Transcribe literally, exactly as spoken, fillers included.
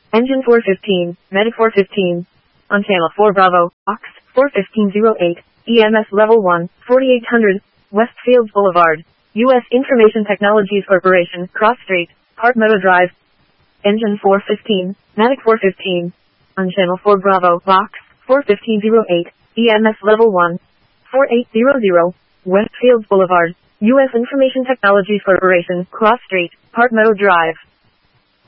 Engine four fifteen, Medic four fifteen. On channel four Bravo, Ox, four fifteen oh eight, E M S level one, forty-eight hundred, Westfields Boulevard, U S Information Technologies Corporation, Cross Street, Park Meadow Drive. Engine four fifteen, Medic four fifteen. On channel four Bravo, Ox, four fifteen oh eight, E M S level one, forty-eight hundred, Westfields Boulevard, U S Information Technologies Corporation, Cross Street, Park Meadow Drive.